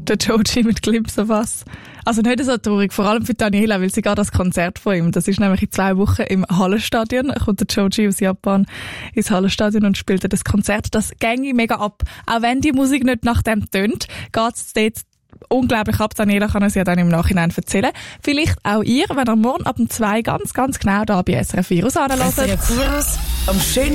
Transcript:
Der Joji mit Glimpse of Us. Also nicht so traurig, vor allem für Daniela, weil sie geht das Konzert von ihm. Das ist nämlich in 2 Wochen im Hallenstadion. Kommt der Joji aus Japan ins Hallenstadion und spielt das Konzert. Das ginge mega ab. Auch wenn die Musik nicht nach dem tönt, geht's dort unglaublich ab. Daniela kann es ja dann im Nachhinein erzählen. Vielleicht auch ihr, wenn ihr morgen ab 2 ganz genau da bei SRF Virus anhört. SRF Virus am schönen